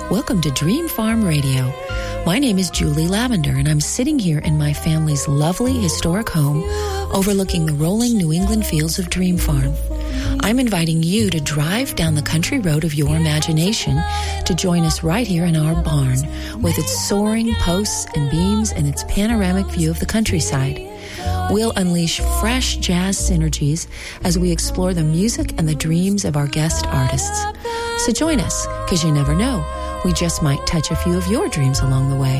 Welcome to Dream Farm Radio. My name is Julie Lavender, and I'm sitting here in my family's lovely historic home overlooking the rolling New England fields of Dream Farm. I'm inviting you to drive down the country road of your imagination to join us right here in our barn with its soaring posts and beams and its panoramic view of the countryside. We'll unleash fresh jazz synergies as we explore the music and the dreams of our guest artists. So join us, because you never know, we just might touch a few of your dreams along the way.